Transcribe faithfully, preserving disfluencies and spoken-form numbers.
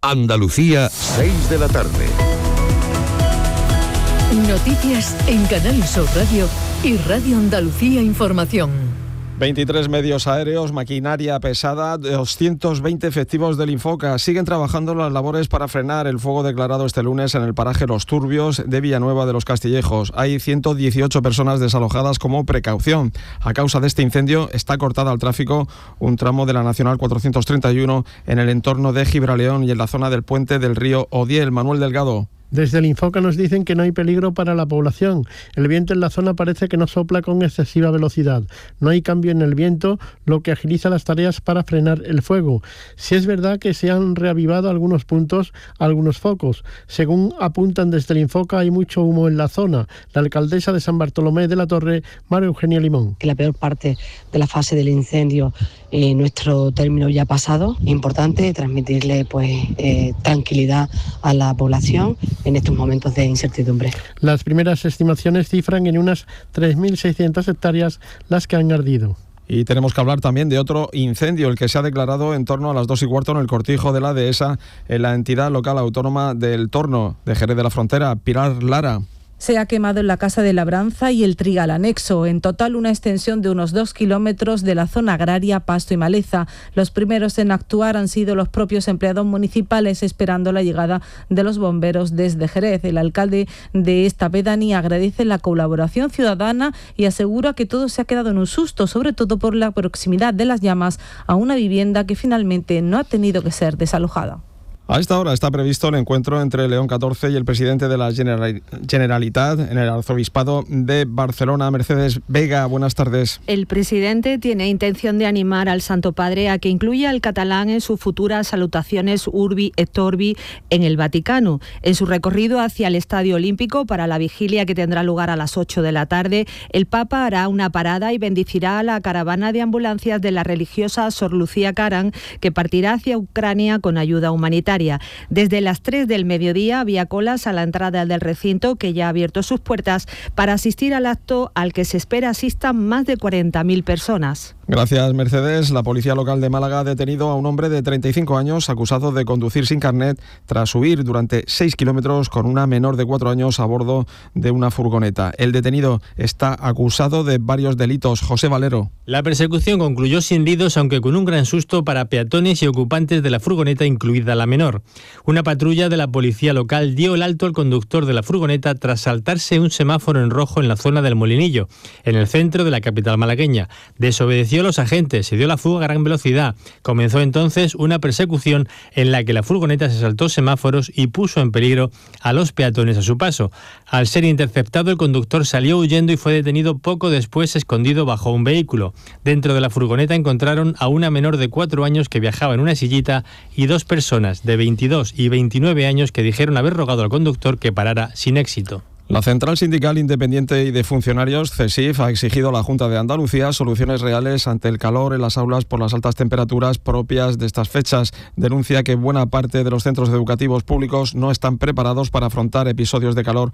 Andalucía, seis de la tarde. Noticias en Canal Sur Radio y Radio Andalucía Información. veintitrés medios aéreos, maquinaria pesada, doscientos veinte efectivos del Infoca siguen trabajando en las labores para frenar el fuego declarado este lunes en el paraje Los Turbios de Villanueva de los Castillejos. Hay ciento dieciocho personas desalojadas como precaución. A causa de este incendio está cortada al tráfico un tramo de la Nacional cuatrocientos treinta y uno en el entorno de Gibraleón y en la zona del puente del río Odiel. Manuel Delgado. Desde el Infoca nos dicen que no hay peligro para la población. El viento en la zona parece que no sopla con excesiva velocidad. No hay cambio en el viento, lo que agiliza las tareas para frenar el fuego. Sí es verdad que se han reavivado algunos puntos, algunos focos. Según apuntan desde el Infoca, hay mucho humo en la zona. La alcaldesa de San Bartolomé de la Torre, María Eugenia Limón. Que la peor parte de la fase del incendio, eh, nuestro término ya pasado. Importante transmitirle pues eh, tranquilidad a la población en estos momentos de incertidumbre. Las primeras estimaciones cifran en unas tres mil seiscientas hectáreas las que han ardido. Y tenemos que hablar también de otro incendio, el que se ha declarado en torno a las dos y cuarto en el cortijo de la dehesa en la entidad local autónoma del Torno de Jerez de la Frontera. Pilar Lara. Se ha quemado en la Casa de Labranza y el Trigal anexo, en total una extensión de unos dos kilómetros de la zona agraria, pasto y maleza. Los primeros en actuar han sido los propios empleados municipales, esperando la llegada de los bomberos desde Jerez. El alcalde de esta pedanía agradece la colaboración ciudadana y asegura que todo se ha quedado en un susto, sobre todo por la proximidad de las llamas a una vivienda que finalmente no ha tenido que ser desalojada. A esta hora está previsto el encuentro entre León catorce y el presidente de la Generalitat en el Arzobispado de Barcelona. Mercedes Vega, buenas tardes. El presidente tiene intención de animar al Santo Padre a que incluya el catalán en sus futuras salutaciones Urbi et Orbi en el Vaticano. En su recorrido hacia el Estadio Olímpico para la vigilia que tendrá lugar a las ocho de la tarde, el Papa hará una parada y bendecirá a la caravana de ambulancias de la religiosa Sor Lucía Caran, que partirá hacia Ucrania con ayuda humanitaria. Desde las tres del mediodía había colas a la entrada del recinto, que ya ha abierto sus puertas para asistir al acto al que se espera asistan más de cuarenta mil personas. Gracias, Mercedes. La policía local de Málaga ha detenido a un hombre de treinta y cinco años acusado de conducir sin carnet tras huir durante seis kilómetros con una menor de cuatro años a bordo de una furgoneta. El detenido está acusado de varios delitos. José Valero. La persecución concluyó sin heridos, aunque con un gran susto para peatones y ocupantes de la furgoneta, incluida la menor. Una patrulla de la policía local dio el alto al conductor de la furgoneta tras saltarse un semáforo en rojo en la zona del Molinillo, en el centro de la capital malagueña. Desobedeció a los agentes, se dio la fuga a gran velocidad. Comenzó entonces una persecución en la que la furgoneta se saltó semáforos y puso en peligro a los peatones a su paso. Al ser interceptado, el conductor salió huyendo y fue detenido poco después, escondido bajo un vehículo. Dentro de la furgoneta encontraron a una menor de cuatro años que viajaba en una sillita y dos personas de veintidós y veintinueve años que dijeron haber rogado al conductor que parara sin éxito. La Central Sindical Independiente y de Funcionarios, CESIF, ha exigido a la Junta de Andalucía soluciones reales ante el calor en las aulas por las altas temperaturas propias de estas fechas. Denuncia que buena parte de los centros educativos públicos no están preparados para afrontar episodios de calor